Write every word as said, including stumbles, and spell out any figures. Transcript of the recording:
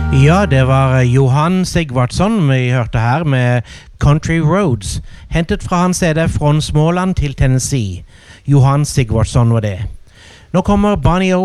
Ja, det var Johan Sigvardsson vi hørte her med Country Roads, hentet fra hans C D fra Småland til Tennessee. Johan Sigvardsson var det. Nå kommer Bonnie O.